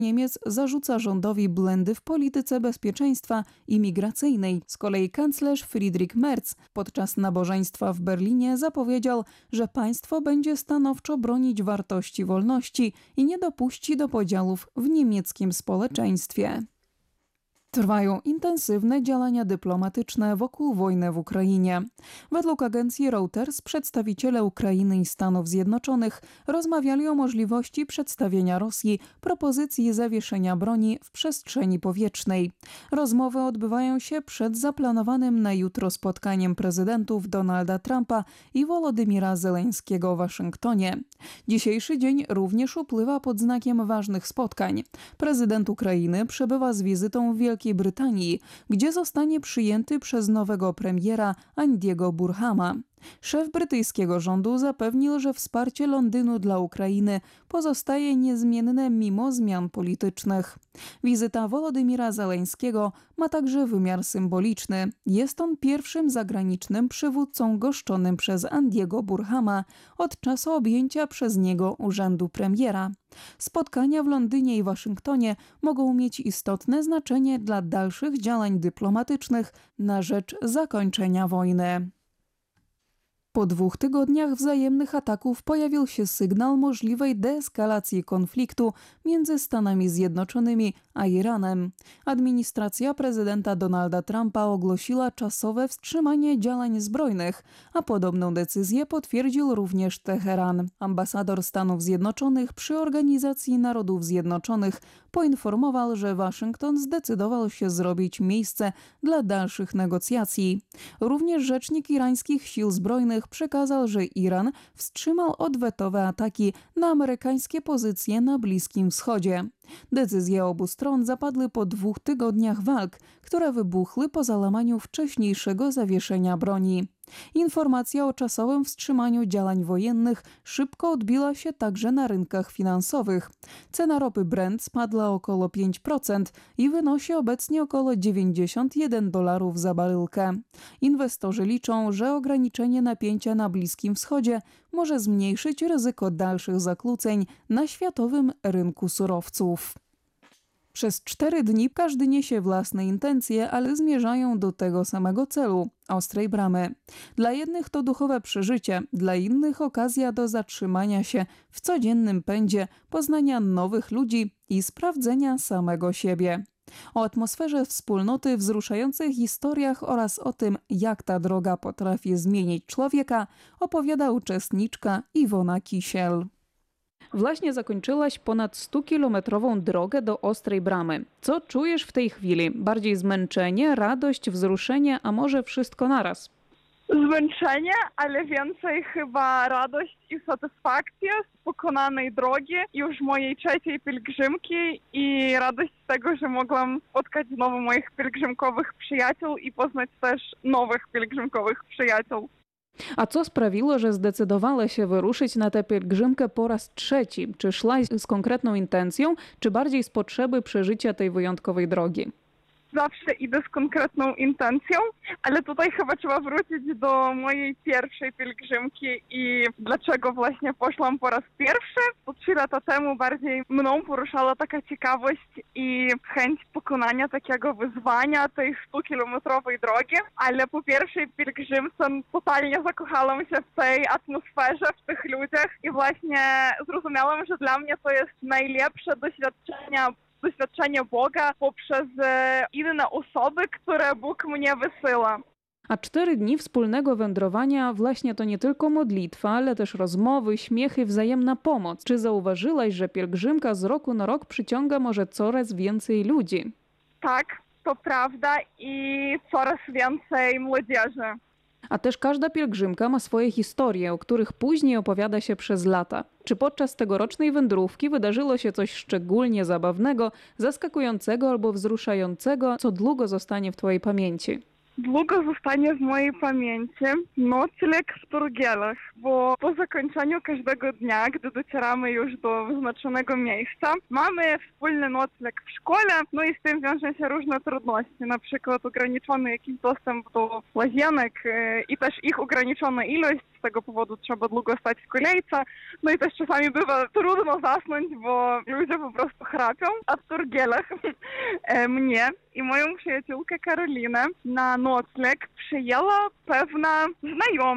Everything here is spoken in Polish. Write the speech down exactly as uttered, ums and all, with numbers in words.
Niemiec zarzuca rządowi błędy w polityce bezpieczeństwa i migracyjnej. Z kolei kanclerz Friedrich Merz podczas nabożeństwa w Berlinie zapowiedział, że państwo będzie stanowczo bronić wartości wolności i nie dopuści do podziałów w niemieckim społeczeństwie. Trwają intensywne działania dyplomatyczne wokół wojny w Ukrainie. Według agencji Reuters przedstawiciele Ukrainy i Stanów Zjednoczonych rozmawiali o możliwości przedstawienia Rosji propozycji zawieszenia broni w przestrzeni powietrznej. Rozmowy odbywają się przed zaplanowanym na jutro spotkaniem prezydentów Donalda Trumpa i Wolodymyra Zełenskiego w Waszyngtonie. Dzisiejszy dzień również upływa pod znakiem ważnych spotkań. Prezydent Ukrainy przebywa z wizytą w Wielkiej Brytanii, gdzie zostanie przyjęty przez nowego premiera Andiego Burhama. Szef brytyjskiego rządu zapewnił, że wsparcie Londynu dla Ukrainy pozostaje niezmienne mimo zmian politycznych. Wizyta Wolodymyra Zełenskiego ma także wymiar symboliczny. Jest on pierwszym zagranicznym przywódcą goszczonym przez Andiego Burhama od czasu objęcia przez niego urzędu premiera. Spotkania w Londynie i Waszyngtonie mogą mieć istotne znaczenie dla dalszych działań dyplomatycznych na rzecz zakończenia wojny. Po dwóch tygodniach wzajemnych ataków pojawił się sygnał możliwej deeskalacji konfliktu między Stanami Zjednoczonymi a Iranem. Administracja prezydenta Donalda Trumpa ogłosiła czasowe wstrzymanie działań zbrojnych, a podobną decyzję potwierdził również Teheran. Ambasador Stanów Zjednoczonych przy Organizacji Narodów Zjednoczonych poinformował, że Waszyngton zdecydował się zrobić miejsce dla dalszych negocjacji. Również rzecznik irańskich sił zbrojnych przekazał, że Iran wstrzymał odwetowe ataki na amerykańskie pozycje na Bliskim Wschodzie. Decyzje obu stron zapadły po dwóch tygodniach walk, które wybuchły po załamaniu wcześniejszego zawieszenia broni. Informacja o czasowym wstrzymaniu działań wojennych szybko odbiła się także na rynkach finansowych. Cena ropy Brent spadła o około pięć procent i wynosi obecnie około dziewięćdziesiąt jeden dolarów za baryłkę. Inwestorzy liczą, że ograniczenie napięcia na Bliskim Wschodzie może zmniejszyć ryzyko dalszych zakłóceń na światowym rynku surowców. Przez cztery dni każdy niesie własne intencje, ale zmierzają do tego samego celu – ostrej bramy. Dla jednych to duchowe przeżycie, dla innych okazja do zatrzymania się w codziennym pędzie, poznania nowych ludzi i sprawdzenia samego siebie. O atmosferze wspólnoty, wzruszających historiach oraz o tym, jak ta droga potrafi zmienić człowieka, opowiada uczestniczka Iwona Kisiel. Właśnie zakończyłaś ponad stukilometrową drogę do Ostrej Bramy. Co czujesz w tej chwili? Bardziej zmęczenie, radość, wzruszenie, a może wszystko naraz? Zmęczenie, ale więcej chyba radość i satysfakcja z pokonanej drogi, już mojej trzeciej pielgrzymki i radość z tego, że mogłam spotkać znowu moich pielgrzymkowych przyjaciół i poznać też nowych pielgrzymkowych przyjaciół. A co sprawiło, że zdecydowałaś się wyruszyć na tę pielgrzymkę po raz trzeci? Czy szłaś z konkretną intencją, czy bardziej z potrzeby przeżycia tej wyjątkowej drogi? Zawsze idę z konkretną intencją, ale tutaj chyba trzeba wrócić do mojej pierwszej pielgrzymki i dlaczego właśnie poszłam po raz pierwszy. To trzy lata temu bardziej mną poruszała taka ciekawość i chęć pokonania takiego wyzwania, tej stukilometrowej drogi, ale po pierwszej pielgrzymce totalnie zakochałam się w tej atmosferze, w tych ludziach i właśnie zrozumiałam, że dla mnie to jest najlepsze doświadczenie doświadczenie Boga poprzez inne osoby, które Bóg mnie wysyła. A cztery dni wspólnego wędrowania właśnie to nie tylko modlitwa, ale też rozmowy, śmiechy, wzajemna pomoc. Czy zauważyłaś, że pielgrzymka z roku na rok przyciąga może coraz więcej ludzi? Tak, to prawda i coraz więcej młodzieży. A też każda pielgrzymka ma swoje historie, o których później opowiada się przez lata. Czy podczas tegorocznej wędrówki wydarzyło się coś szczególnie zabawnego, zaskakującego albo wzruszającego, co długo zostanie w twojej pamięci? Długo zostanie w mojej pamięci nocleg w Turgielach, bo po zakończeniu każdego dnia, gdy docieramy już do wyznaczonego miejsca, mamy wspólny nocleg w szkole, no i z tym wiążą się różne trudności, na przykład ograniczony jakiś dostęp do łazienek i też ich ograniczona ilość. z tego powodu trzeba długo stać w kolejce. No i też czasami bywa trudno zasnąć, bo ludzie po prostu chrapią. A w Turgielach mnie i moją przyjaciółkę Karolinę na nocleg przyjęła pewna znajoma.